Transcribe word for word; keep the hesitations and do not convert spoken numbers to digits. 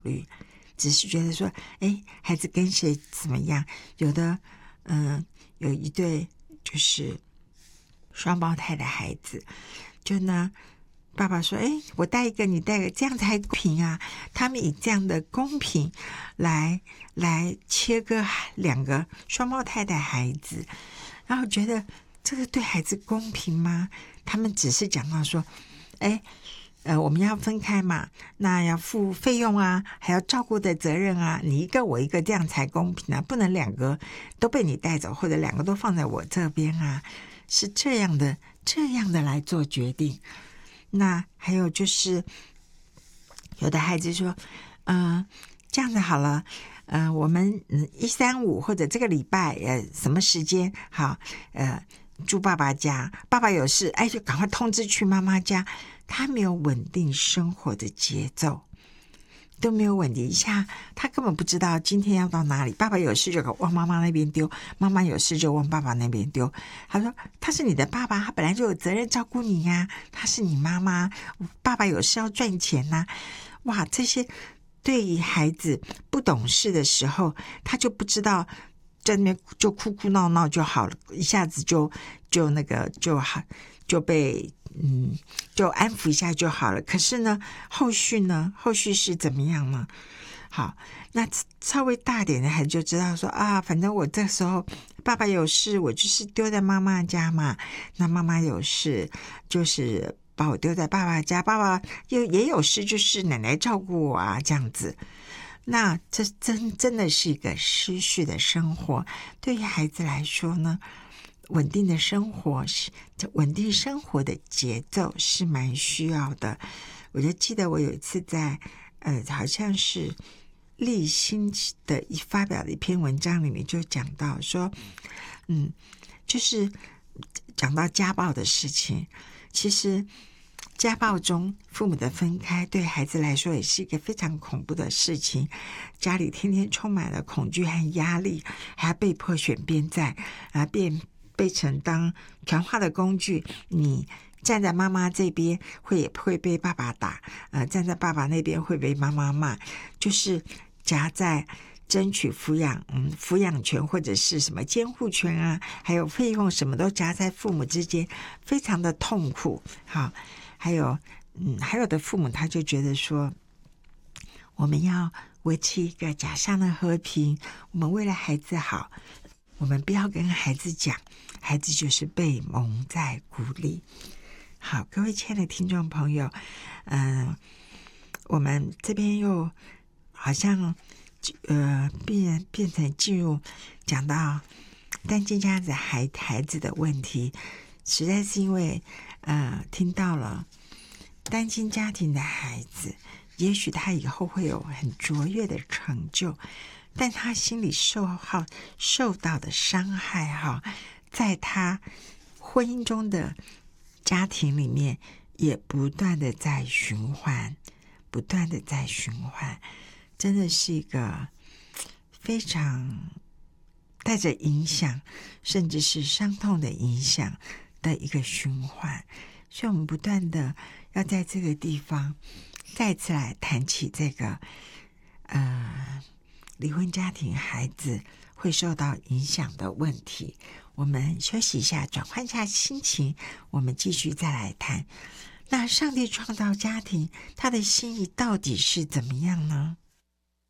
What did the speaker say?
虑，只是觉得说，哎，孩子跟谁怎么样？有的，嗯，有一对就是双胞胎的孩子，就呢，爸爸说，哎，我带一个，你带一个，这样才公平啊！他们以这样的公平来来切割两个双胞胎的孩子，然后觉得这个对孩子公平吗？他们只是讲到说，哎。呃，我们要分开嘛，那要付费用啊，还要照顾的责任啊，你一个我一个，这样才公平啊，不能两个都被你带走，或者两个都放在我这边啊，是这样的，这样的来做决定。那还有就是，有的孩子说，嗯、呃，这样子好了，嗯、呃，我们一三五或者这个礼拜，呃，什么时间好，呃。住爸爸家，爸爸有事，哎，就赶快通知去妈妈家。他没有稳定生活的节奏，都没有稳定一下，他根本不知道今天要到哪里。爸爸有事就往妈妈那边丢，妈妈有事就往爸爸那边丢。他说他是你的爸爸，他本来就有责任照顾你呀、啊，他是你妈妈，爸爸有事要赚钱呐、啊。哇，这些对于孩子不懂事的时候，他就不知道。在那边就哭哭闹闹就好了，一下子就就那个就好就被嗯就安抚一下就好了。可是呢，后续呢，后续是怎么样呢？好，那稍微大点的孩子就知道说啊，反正我这时候爸爸有事，我就是丢在妈妈家嘛。那妈妈有事，就是把我丢在爸爸家，爸爸又也有事，就是奶奶照顾我啊，这样子。那这真真的是一个失序的生活，对于孩子来说呢，稳定的生活是稳定生活的节奏是蛮需要的。我就记得我有一次在呃，好像是立新的一发表的一篇文章里面就讲到说，嗯，就是讲到家暴的事情，其实。家暴中父母的分开对孩子来说也是一个非常恐怖的事情，家里天天充满了恐惧和压力，还要被迫选边站啊，变被成当传话的工具。你站在妈妈这边会也会被爸爸打，呃，站在爸爸那边会被妈妈骂，就是夹在争取抚养嗯抚养权或者是什么监护权啊，还有费用什么都夹在父母之间，非常的痛苦。好。还有，嗯，还有的父母他就觉得说，我们要维持一个假象的和平，我们为了孩子好，我们不要跟孩子讲，孩子就是被蒙在鼓里。好，各位亲爱的听众朋友，嗯、呃，我们这边又好像呃变变成进入讲到单亲家子孩孩子的问题，实在是因为。呃，听到了单亲家庭的孩子，也许他以后会有很卓越的成就，但他心里受好受到的伤害哈，在他婚姻中的家庭里面也不断的在循环，不断的在循环，真的是一个非常带着影响，甚至是伤痛的影响。的一个循环，所以我们不断的要在这个地方再次来谈起这个呃离婚家庭孩子会受到影响的问题。我们休息一下，转换一下心情，我们继续再来谈。那上帝创造家庭，他的心意到底是怎么样呢？